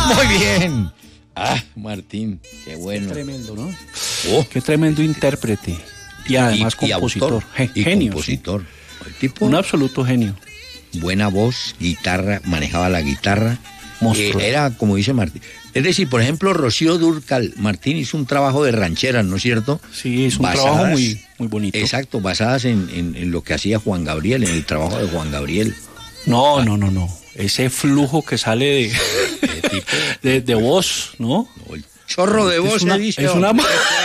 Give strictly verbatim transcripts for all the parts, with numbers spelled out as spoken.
Muy bien. Ah, Martín, qué bueno. Qué tremendo, ¿no? Oh. Qué tremendo intérprete. Y además y, y compositor. autor, Ge- y genio. compositor. Sí. El tipo, Un absoluto genio. buena voz, guitarra, manejaba la guitarra. Monstruo. Eh, era como dice Martín. Es decir, por ejemplo, Rocío Dúrcal, Martín hizo un trabajo de rancheras, ¿no es cierto? Sí, es un Basadas- trabajo muy, muy bonito. Exacto, basadas en, en, en lo que hacía Juan Gabriel, en el trabajo de Juan Gabriel. No, no, no, no. Ese flujo que sale de, Qué tipo, de, de voz, ¿no? no, el chorro de voz es una, se dice. es una hombre.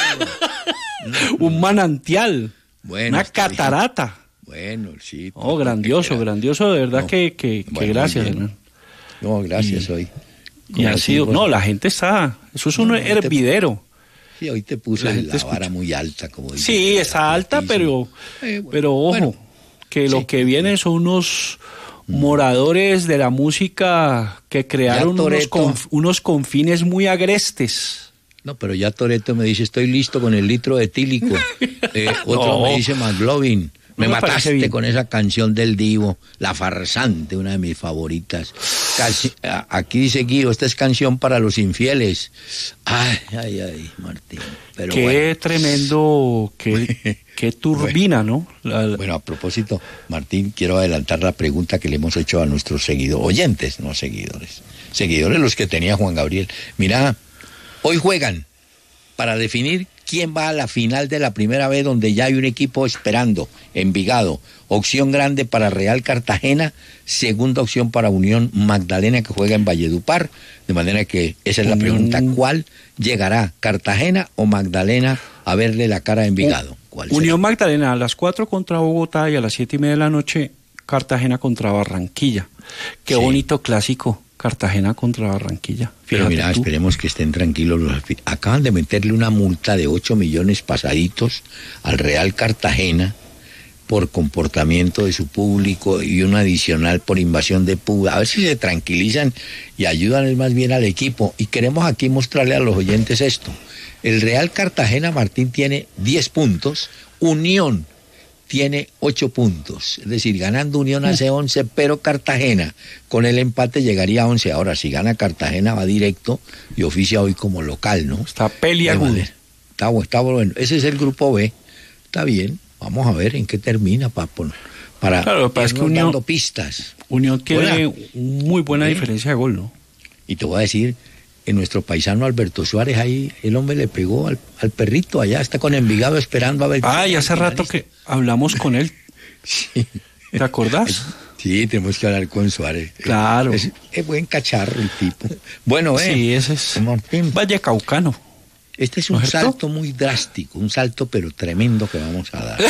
un manantial, Bueno, una está bien. catarata. Bueno, sí. Oh, todo lo que grandioso, quiera. grandioso, de verdad No. que, que, que Bueno, gracias, muy bien. Hernán. No, gracias Y- hoy. Y Como ha sido, decimos, no, la gente está, eso es un No, no te- hervidero. Sí, hoy te puse la la, gente vara escucha. muy alta, como dice. Sí, está alta, pero, Eh, bueno, pero ojo, bueno, que lo sí. que vienen son unos moradores de la música que crearon unos, Toretto. conf- unos confines muy agrestes. No, pero ya Toretto me dice, estoy listo con el litro de etílico. Eh, otro No. me dice, McLovin, me, No me parece mataste bien. con esa canción del Divo, La Farsante, una de mis favoritas. Casi- a- aquí dice Guido, esta es canción para los infieles. Ay, ay, ay, Martín. Pero Qué bueno. tremendo, qué, qué turbina, ¿no? La- la- Bueno, a propósito, Martín, quiero adelantar la pregunta que le hemos hecho a nuestros seguidores, oyentes, no seguidores, seguidores los que tenía Juan Gabriel. Mira, hoy juegan para definir quién va a la final de la primera vez, donde ya hay un equipo esperando, Envigado. Opción grande para Real Cartagena, segunda opción para Unión Magdalena, que juega en Valledupar, de manera que esa es la Unión- pregunta, ¿cuál llegará, Cartagena o Magdalena, a verle la cara a Envigado? ¿Cuál será? Unión Magdalena a las cuatro contra Bogotá y a las siete y media de la noche Cartagena contra Barranquilla. Qué Sí. bonito clásico, Cartagena contra Barranquilla. Pero Fíjate mira, tú. esperemos que estén tranquilos. Los afi- Acaban de meterle una multa de ocho millones pasaditos al Real Cartagena por comportamiento de su público y un adicional por invasión de público. A ver si se tranquilizan y ayudan es más bien al equipo. Y queremos aquí mostrarle a los oyentes esto. El Real Cartagena, Martín, tiene diez puntos. Unión tiene ocho puntos, es decir, ganando Unión hace once, pero Cartagena con el empate llegaría a once. Ahora, si gana Cartagena va directo y oficia hoy como local, ¿no? Está peliagudo. Está, bu- está bueno, ese es el grupo B, está bien, vamos a ver en qué termina, papo, para Claro, lo que pasa es que irnos Unión- dando pistas. Unión tiene Hola. muy buena Sí. diferencia de gol, ¿no? Y te voy a decir, en nuestro paisano Alberto Suárez, ahí el hombre le pegó al, al perrito, allá está con Envigado esperando a ver. Ah, y hace rato que hablamos con él, Sí. ¿te acordás? Sí, tenemos que hablar con Suárez. Claro. Es, es buen cacharro el tipo. Bueno, eh, Sí, ese es Martín, Valle Caucano. este es ¿no un es cierto? salto muy drástico, un salto pero tremendo que vamos a dar.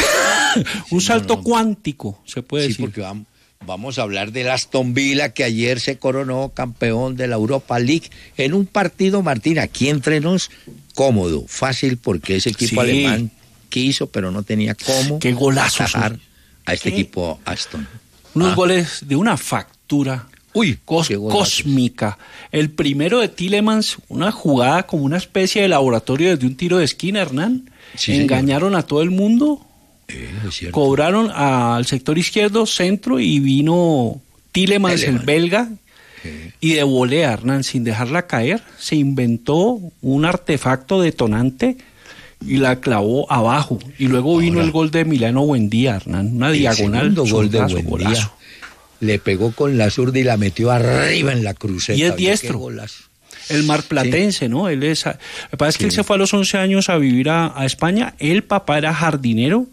Un salto no, no. cuántico, se puede Sí, decir. porque vamos, vamos a hablar del Aston Villa, que ayer se coronó campeón de la Europa League en un partido, Martín, aquí entre nos, cómodo, fácil, porque ese equipo Sí. alemán quiso, pero no tenía cómo Qué golazos, atajar ¿no? a este Qué- equipo Aston. Unos Ah. goles de una factura Uy, cos- qué golazos. cósmica. El primero de Tielemans, una jugada como una especie de laboratorio desde un tiro de esquina, Hernán. Sí, señor. Engañaron a todo el mundo, Eh, es cierto. cobraron al sector izquierdo, centro, y vino Tielemans, el Tielemans. belga, Sí. y de volea, Hernán, sin dejarla caer, se inventó un artefacto detonante y la clavó abajo. Y luego vino Ahora, el gol de Emiliano Buendía, Hernán, una El diagonal. segundo gol de zurdazo, Buendía. golazo. Le pegó con la zurda y la metió arriba en la cruceta. Y es Oye, diestro. qué golazo. El marplatense, ¿no? Él es, lo que pasa es que Sí. él se fue a los once años a vivir a, a España. El papá era jardinero